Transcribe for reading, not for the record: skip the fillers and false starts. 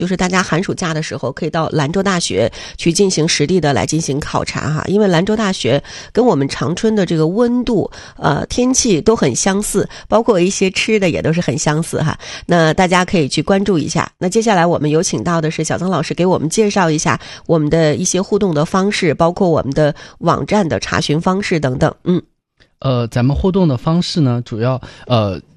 就是大家寒暑假的时候可以到兰州大学去进行实地的来进行考察哈，因为兰州大学跟我们长春的这个温度天气都很相似，包括一些吃的也都是很相似哈。那大家可以去关注一下。那接下来我们有请到的是小曾老师给我们介绍一下我们的一些互动的方式，包括我们的网站的查询方式等等。 咱们互动的方式呢，主要